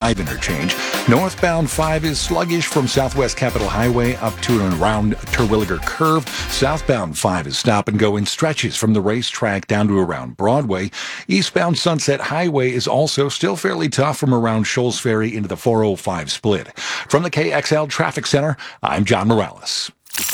5 interchange. Northbound 5 is sluggish from Southwest Capitol Highway up to and around Terwilliger Curve. Southbound 5 is stop and go in stretches from the racetrack down to around Broadway. Eastbound Sunset Highway is also still fairly tough from around Shoals Ferry into the 405 split. From the KXL Traffic Center, I'm John Morales.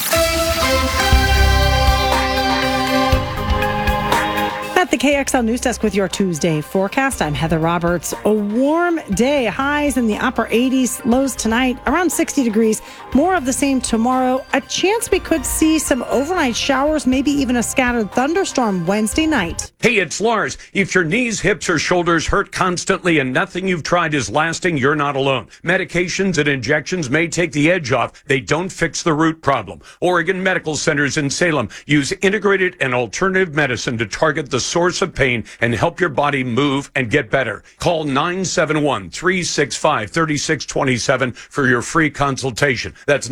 At the KXL News Desk with your Tuesday forecast, I'm Heather Roberts. A warm day, highs in the upper 80s, lows tonight around 60 degrees. More of the same tomorrow. A chance we could see some overnight showers, maybe even a scattered thunderstorm Wednesday night. Hey, it's Lars. If your knees, hips, or shoulders hurt constantly and nothing you've tried is lasting, you're not alone. Medications and injections may take the edge off. They don't fix the root problem. Oregon Medical Centers in Salem use integrated and alternative medicine to target the source of pain and help your body move and get better. Call 971-365-3627 for your free consultation. That's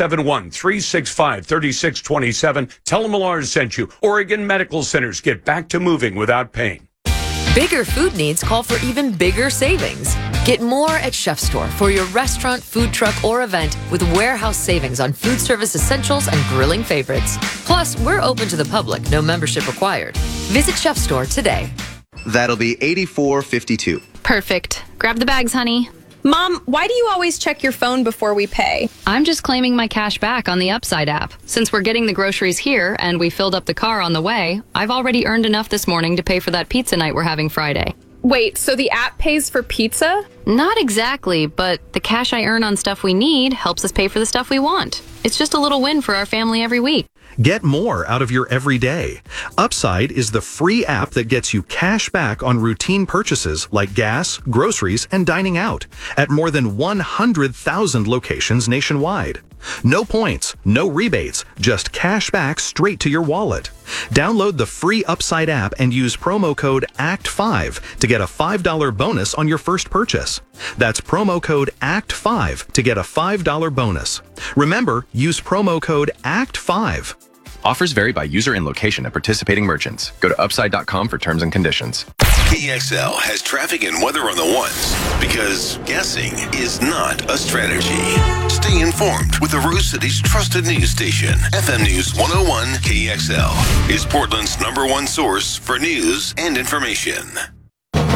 971-365-3627. Tell them Lars sent you. Oregon Medical Centers, get back to moving without pain. Bigger food needs call for even bigger savings. Get more at Chef Store for your restaurant, food truck, or event with warehouse savings on food service essentials and grilling favorites. Plus, we're open to the public, no membership required. Visit Chef Store today. That'll be $84.52. Perfect. Grab the bags, honey. Mom, why do you always check your phone before we pay? I'm just claiming my cash back on the Upside app. Since we're getting the groceries here and we filled up the car on the way, I've already earned enough this morning to pay for that pizza night we're having Friday. Wait, so the app pays for pizza? Not exactly, but the cash I earn on stuff we need helps us pay for the stuff we want. It's just a little win for our family every week. Get more out of your everyday. Upside is the free app that gets you cash back on routine purchases like gas, groceries, and dining out at more than 100,000 locations nationwide. No points, no rebates, just cash back straight to your wallet. Download the free Upside app and use promo code ACT5 to get a $5 bonus on your first purchase. That's promo code ACT5 to get a $5 bonus. Remember, use promo code ACT5. Offers vary by user and location at participating merchants. Go to upside.com for terms and conditions. KXL has traffic and weather on the ones because guessing is not a strategy. Stay informed with the Rose City's trusted news station. FM News 101 KXL is Portland's #1 source for news and information.